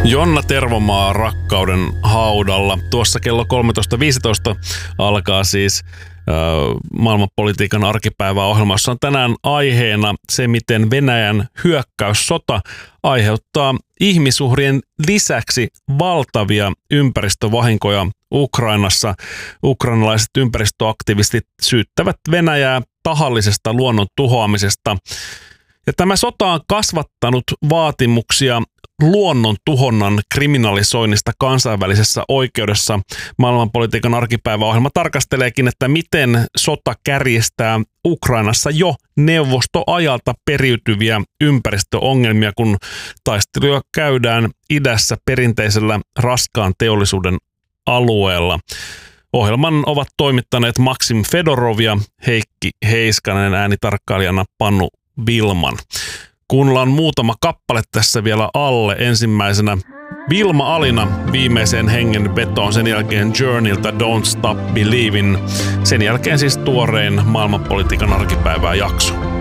Jonna Tervomaa rakkauden haudalla. Tuossa kello 13.15 alkaa siis maailmanpolitiikan arkipäivää ohjelmassa on tänään aiheena se, miten Venäjän hyökkäyssota aiheuttaa ihmisuhrien lisäksi valtavia ympäristövahinkoja Ukrainassa. Ukrainalaiset ympäristöaktivistit syyttävät Venäjää tahallisesta luonnon tuhoamisesta. Ja tämä sota on kasvattanut vaatimuksia luonnon tuhonnan kriminalisoinnista kansainvälisessä oikeudessa. Maailmanpolitiikan arkipäiväohjelma tarkasteleekin, että miten sota kärjistää Ukrainassa jo neuvostoajalta periytyviä ympäristöongelmia, kun taisteluja käydään idässä perinteisellä raskaan teollisuuden alueella. Ohjelman ovat toimittaneet Maksim Fedorov ja Heikki Heiskanen, äänitarkkailijana Panu Vilman. Kuunnellaan muutama kappale tässä vielä alle. Ensimmäisenä Vilma Alina viimeiseen hengenvetoon, sen jälkeen Journeylta Don't Stop Believin. Sen jälkeen siis tuorein maailmanpolitiikan arkipäivää jakso.